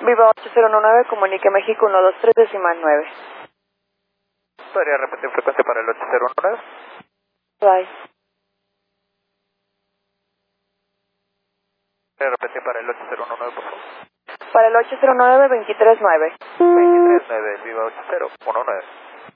Viva 8019, comunique México 123 decimal 9. ¿Podría repetir frecuencia para el 8019? Bye. ¿Podría repetir para el 8019, por favor? Para el 809 239. 239, Viva 8019.